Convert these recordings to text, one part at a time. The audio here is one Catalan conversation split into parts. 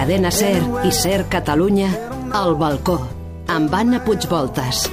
Cadena SER i SER Catalunya, El Balcó, amb Anna Puigvoltas.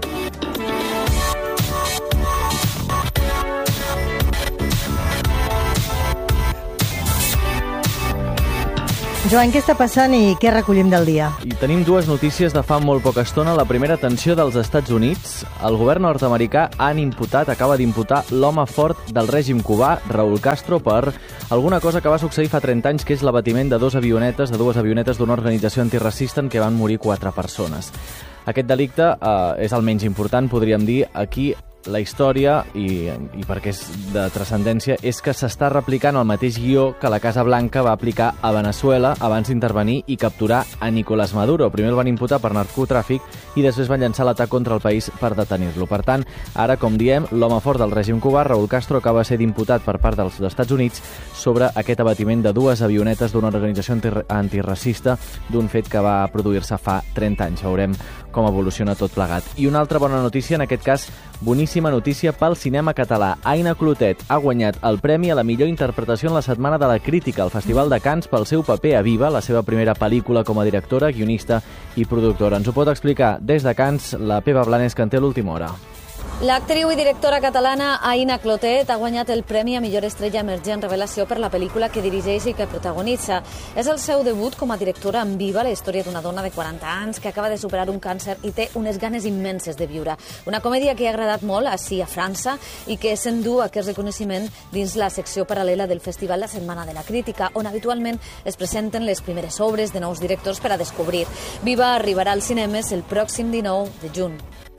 Joan, què està passant i què recollim del dia? I tenim dues notícies de fa molt poca estona. La primera, atenció dels Estats Units. El govern nord-americà acaba d'imputar l'home fort del règim cubà, Raúl Castro, per alguna cosa que va succeir fa 30 anys, que és l'abatiment de dues avionetes d'una organització antiracista en què van morir 4 persones. Aquest delicte és el menys important, podríem dir. Aquí la història, i perquè és de transcendència, és que s'està replicant el mateix guió que la Casa Blanca va aplicar a Venezuela abans d'intervenir i capturar a Nicolás Maduro. Primer el van imputar per narcotràfic i després van llançar l'atac contra el país per detenir-lo. Per tant, ara, com diem, l'home fort del règim cubà, Raúl Castro, acaba de ser imputat per part dels Estats Units sobre aquest abatiment de 2 avionetes d'una organització antiracista d'un fet que va produir-se fa 30 anys. Veurem com evoluciona tot plegat. I una altra bona notícia, en aquest cas, boníssima notícia pel cinema català. Aina Clotet ha guanyat el premi a la millor interpretació en la Setmana de la Crítica al Festival de Cannes pel seu paper a Viva, la seva primera pel·lícula com a directora, guionista i productora. Ens ho pot explicar des de Cannes la Pepa Blanes, que en té l'última hora. L'actriu i directora catalana Aina Clotet ha guanyat el Premi a Millor Estrella Emergent Revelació per la pel·lícula que dirigeix i que protagonitza. És el seu debut com a directora en Viva, la història d'una dona de 40 anys que acaba de superar un càncer i té unes ganes immenses de viure. Una comèdia que ha agradat molt ací a França i que s'endú aquest reconeixement dins la secció paral·lela del Festival La Setmana de la Crítica, on habitualment es presenten les primeres obres de nous directors per a descobrir. Viva arribarà als cinemes el pròxim 19 de juny.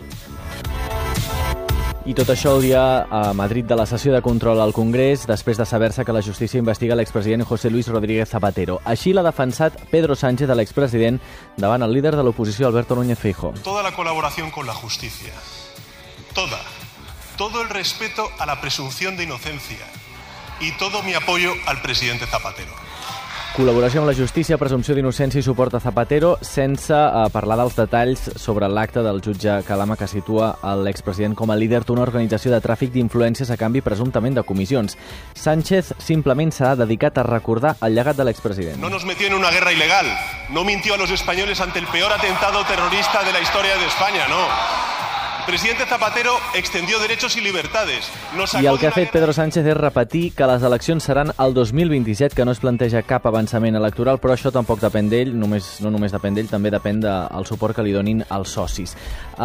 I tot això el dia a Madrid de la sessió de control al Congrés, després de saber-se que la justícia investiga l'expresident José Luis Rodríguez Zapatero. Així l'ha defensat Pedro Sánchez, l'expresident, davant el líder de l'oposició, Alberto Núñez Feijóo. Toda la colaboración con la justicia, todo el respeto a la presunción de inocencia y todo mi apoyo al presidente Zapatero. Col·laboració amb la justícia, presumpció d'innocència i suport a Zapatero, sense parlar dels detalls sobre l'acte del jutge Calama que situa l'expresident com a líder d'una organització de tràfic d'influències a canvi presumptament de comissions. Sánchez simplement s'ha dedicat a recordar el llegat de l'expresident. No nos metió en una guerra ilegal, no mintió a los españoles ante el peor atentado terrorista de la historia de España, no. El presidente Zapatero extendió derechos y libertades. I el que ha fet Pedro Sánchez és repetir que les eleccions seran el 2027, que no es planteja cap avançament electoral, però això tampoc depèn d'ell, no només depèn d'ell, també depèn del suport que li donin els socis.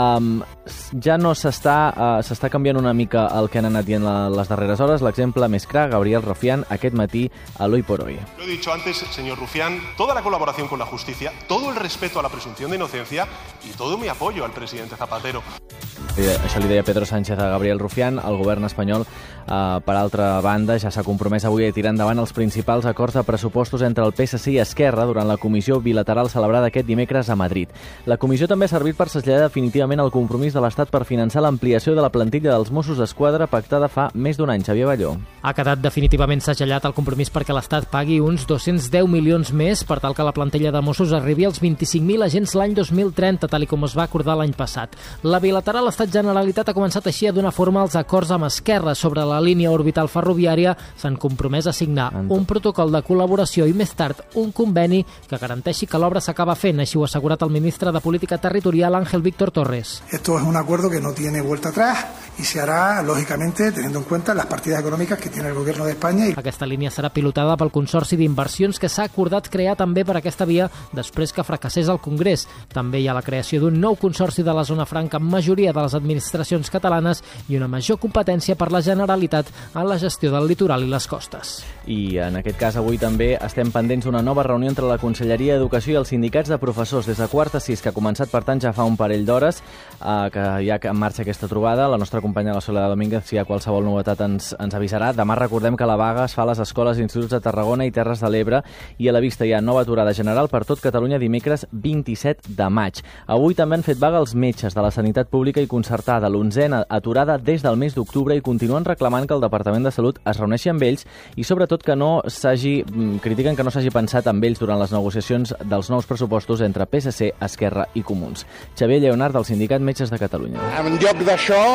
Ja no s'està canviant una mica el que han anat dient les darreres hores. L'exemple més clar, Gabriel Rufián, aquest matí a l'Hoy por Hoy. Lo he dicho antes, señor Rufián, toda la colaboración con la justicia, todo el respeto a la presunción de inocencia y todo mi apoyo al presidente Zapatero. Això li deia Pedro Sánchez a Gabriel Rufián. El govern espanyol, per altra banda, ja s'ha compromès avui a tirar endavant els principals acords de pressupostos entre el PSC i Esquerra durant la comissió bilateral celebrada aquest dimecres a Madrid. La comissió també ha servit per traslladar definitivament el compromís de l'Estat per finançar l'ampliació de la plantilla dels Mossos d'Esquadra pactada fa més d'un any. Xavier Balló. Ha quedat definitivament segellat el compromís perquè l'Estat pagui uns 210 milions més per tal que la plantilla de Mossos arribi als 25.000 agents l'any 2030, tal com es va acordar l'any passat. La bilateral ha estat Generalitat ha començat així a donar forma als acords amb Esquerra sobre la línia orbital ferroviària. S'han compromès a signar un protocol de col·laboració i més tard un conveni que garanteixi que l'obra s'acaba fent, així ho ha assegurat el ministre de Política Territorial Ángel Víctor Torres. Esto es un acuerdo que no tiene vuelta atrás y se hará, lógicamente, teniendo en cuenta las partidas económicas que tiene el gobierno de España. Aquesta línia serà pilotada pel Consorci d'Inversions que s'ha acordat crear també per aquesta via després que fracassés al Congrés. També hi ha la creació d'un nou consorci de la zona franca amb majoria de les administracions catalanes i una major competència per la Generalitat en la gestió del litoral i les costes. I en aquest cas avui també estem pendents d'una nova reunió entre la Conselleria d'Educació i els sindicats de professors des de quart a sis, que ha començat per tant ja fa un parell d'hores que hi ha en marxa aquesta trobada. La nostra companya la Soledad Domínguez, si hi ha qualsevol novetat ens avisarà. Demà recordem que la vaga es fa a les escoles i instituts de Tarragona i Terres de l'Ebre i a la vista hi ha nova aturada general per tot Catalunya dimecres 27 de maig. Avui també han fet vaga els metges de la sanitat pública i concertada, l'11a aturada des del mes d'octubre, i continuen reclamant que el Departament de Salut es reuneixi amb ells i sobretot que critiquen que no s'hagi pensat amb ells durant les negociacions dels nous pressupostos entre PSC, Esquerra i Comuns. Xavier Lleonard, del Sindicat Metges de Catalunya. En lloc d'això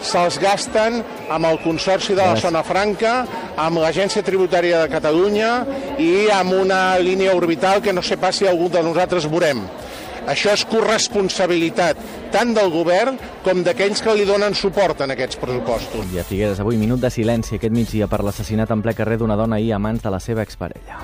se'ls gasten amb el Consorci de la Zona Franca, amb l'Agència Tributària de Catalunya i amb una línia orbital que no sé pas si algú de nosaltres veurem. Això és corresponsabilitat tant del govern com d'aquells que li donen suport en aquests pressupostos. I a Figueres, avui minut de silenci aquest migdia per l'assassinat en ple carrer d'una dona ahir a mans de la seva exparella.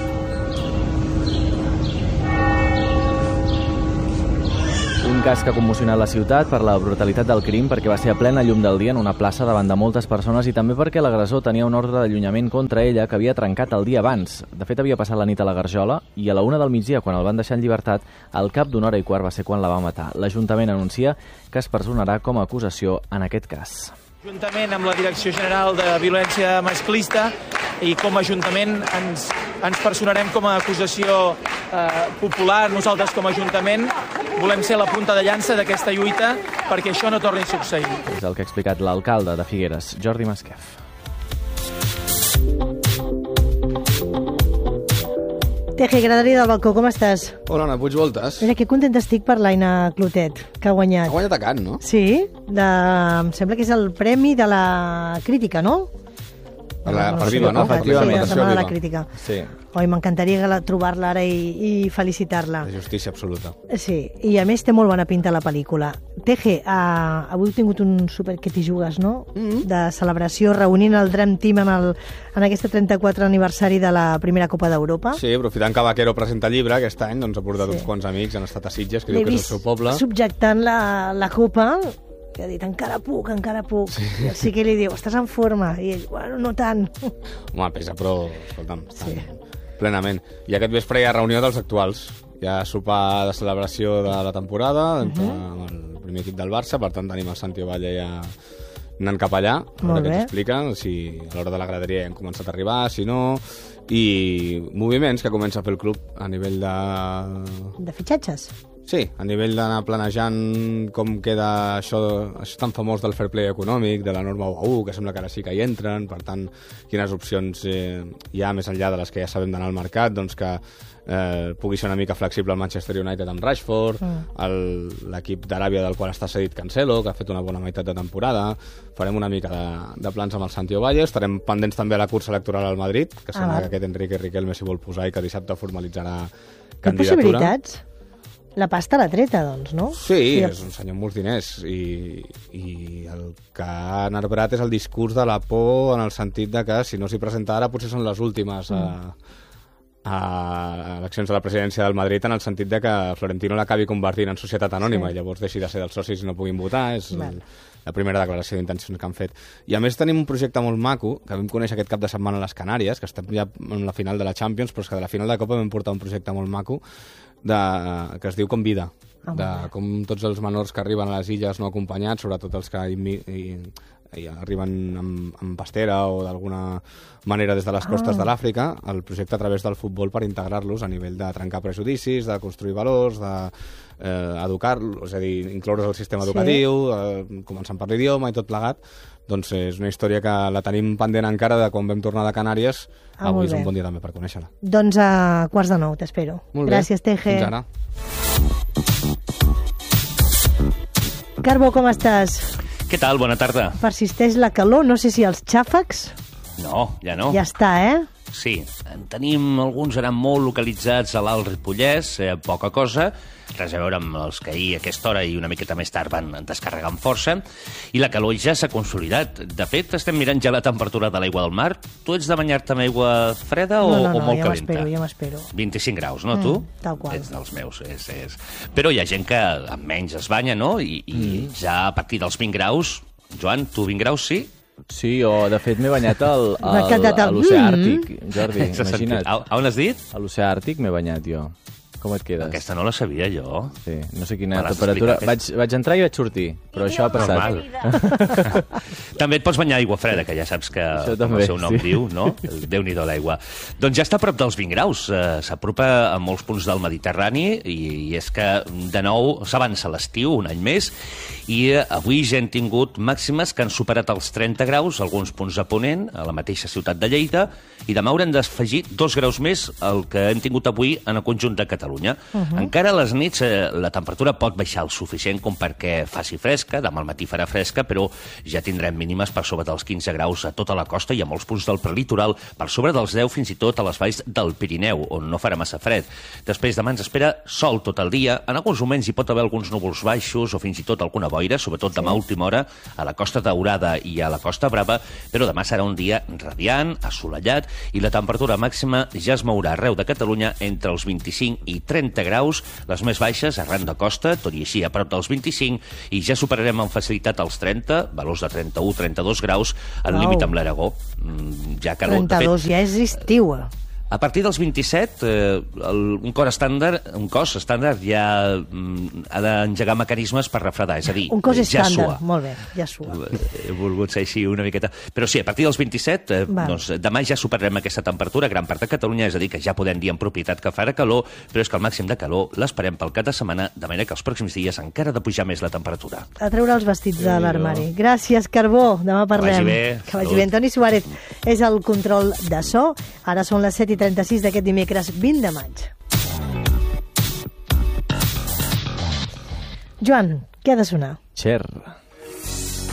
Un cas que ha commocionat la ciutat per la brutalitat del crim, perquè va ser a plena llum del dia en una plaça davant de moltes persones i també perquè l'agressor tenia un ordre d'allunyament contra ella que havia trencat el dia abans. De fet, havia passat la nit a la Garjola i a la 1 del migdia, quan el van deixar en llibertat, al cap d'una hora i quart va ser quan la va matar. L'Ajuntament anuncia que es personarà com a acusació en aquest cas. Juntament amb la Direcció General de Violència Masclista i com a Ajuntament ens personarem com a acusació popular. Nosaltres com a Ajuntament volem ser la punta de llança d'aquesta lluita perquè això no torni a succeir. És el que ha explicat l'alcalde de Figueres, Jordi Masquef. Teje, graderia del balcó, com estàs? Hola, Anna Puigvoltes. Mira, que contenta estic per l'Aina Clotet, que ha guanyat. Ha guanyat a Cannes, no? Sí, em sembla que és el premi de la crítica, no? Per Viva, no? Efectivament. Sí, de la crítica. Sí. Oi, m'encantaria trobar-la ara i felicitar-la. De justícia absoluta. Sí, i a més té molt bona pinta la pel·lícula. Teje, avui he tingut un super que t'hi jugues, no? De celebració, reunint el Dream Team en aquest 34 aniversari de la primera Copa d'Europa. Sí, aprofitant que Vaquero presenta llibre aquest any, doncs ha portat uns quants amics, han estat a Sitges, que diu que és el seu poble. Subjectant la copa, que ha dit, encara puc. Sí. I sí que li diu, estàs en forma? I ell, bueno, no tant. Home, pesa, però, escolta'm, plenament. I aquest vespre hi ha reunió dels actuals. Hi ha sopar de celebració de la temporada entre el primer equip del Barça, per tant tenim el Santi Ovalle ja anant cap allà, a veure què ens expliquen, si a l'hora de la graderia hem començat a arribar, si no, i moviments que comença a fer el club a nivell de... De fitxatges? Sí, a nivell d'anar planejant com queda això tan famós del fair play econòmic, de la norma 1, que sembla que ara sí que hi entren, per tant, quines opcions hi ha més enllà de les que ja sabem d'anar al mercat, doncs que pugui ser una mica flexible el Manchester United amb Rashford, l'equip d'Aràbia del qual està cedit Cancelo, que ha fet una bona meitat de temporada, farem una mica de plans amb el Santi Ovalle, estarem pendents també a la cursa electoral al Madrid, que sembla que aquest Enrique Riquelme s'hi vol posar i que dissabte formalitzarà candidatura. Hi ha possibilitats? La pasta l'ha treta, doncs, no? Sí, és un senyor amb molts diners i el que ha enarbrat és el discurs de la por en el sentit de que si no s'hi presenta ara potser són les últimes a eleccions de la presidència del Madrid, en el sentit de que Florentino l'acabi convertint en societat anònima i llavors deixi de ser dels socis i no puguin votar. És la primera declaració d'intencions que han fet. I a més tenim un projecte molt maco que vam conèixer aquest cap de setmana a les Canàries, que estem ja en la final de la Champions, però és que de la final de Copa vam portar un projecte molt maco que es diu Convida, de com tots els menors que arriben a les illes no acompanyats, sobretot els que arriben amb pastera o d'alguna manera des de les costes de l'Àfrica, el projecte a través del futbol per integrar-los a nivell de trencar prejudicis, de construir valors, d'educar-los, és a dir, incloure's al sistema educatiu, començant per l'idioma i tot plegat. Doncs és una història que la tenim pendent encara de quan vam tornar de Canàries. Avui és un bon dia també per conèixer-la. Doncs a 8:45 t'espero. Gràcies, Teje. Fins ara. Carbó, com estàs? Què tal? Bona tarda. Persisteix la calor, no sé si els xàfecs... No, ja no. Ja està, Sí, en tenim alguns seran molt localitzats a l'Alt Ripollès, poca cosa, res a veure amb els que ahir a aquesta hora i una miqueta més tard van descarregar amb força, i la calor ja s'ha consolidat. De fet, estem mirant ja la temperatura de l'aigua del mar. Tu ets de banyar-te amb aigua freda o molt calenta? No, ja m'espero. 25 graus, no, tu? Tal qual. Ets dels meus, és. Però hi ha gent que amb menys es banya, no? I ja a partir dels 20 graus... Joan, tu 20 graus sí? Sí, de fet m'he banyat a l'oceà Àrtic, Jordi, imagina't. On has dit? A l'oceà Àrtic m'he banyat jo. Com et quedes? Aquesta no la sabia jo. Sí, no sé quina temperatura. Vaig entrar i vaig sortir, però això ha passat. També et pots banyar aigua freda, que ja saps que el seu nom diu, no? Déu-n'hi-do l'aigua. Doncs ja està a prop dels 20 graus. S'apropa a molts punts del Mediterrani i és que, de nou, s'avança l'estiu un any més i avui ja hem tingut màximes que han superat els 30 graus, alguns punts a Ponent, a la mateixa ciutat de Lleida, i demà haurem d'afegir 2 graus més el que hem tingut avui en el conjunt de Catalunya. Catalunya. Encara a les nits la temperatura pot baixar el suficient com perquè faci fresca, demà al matí farà fresca, però ja tindrem mínimes per sobre dels 15 graus a tota la costa i a molts punts del prelitoral, per sobre dels 10 fins i tot a les valls del Pirineu, on no farà massa fred. Després demà ens espera sol tot el dia, en alguns moments hi pot haver alguns núvols baixos o fins i tot alguna boira, sobretot demà a última hora a la Costa Daurada i a la Costa Brava, però demà serà un dia radiant, assolellat, i la temperatura màxima ja es mourà arreu de Catalunya entre els 25 i 30 graus, les més baixes arran de costa, tot i així a prop dels 25, i ja superarem amb facilitat els 30, valors de 31-32 graus, al límit amb l'Aragó. Ja calor, 32 ja és estiu. A partir dels 27, un cos estàndard ja ha d'engegar mecanismes per refredar, és a dir, un cos ja estàndard, sua. molt bé, ja sua. He volgut ser així una miqueta. Però sí, a partir dels 27, doncs, demà ja superarem aquesta temperatura a gran part de Catalunya, és a dir, que ja podem dir en propietat que farà calor, però és que el màxim de calor l'esperem pel cap de setmana, de manera que els pròxims dies encara ha de pujar més la temperatura. A treure els vestits de l'armari. Gràcies, Carbó. Demà parlem. Que vagi bé. Antoni Suárez és el control de so. Ara són les 7:36 d'aquest dimecres 20 de maig. Joan, què ha de sonar? Cher.